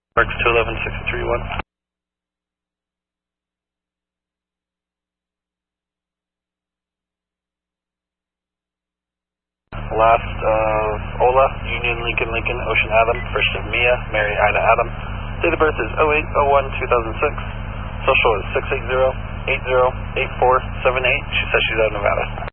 Works 211-631. Last of Ola, Union Lincoln, Ocean Adam, first of Mia, Mary Ida Adam. Date of birth is 08/01/2006. Social is 680-80-8478. She says she's out of Nevada.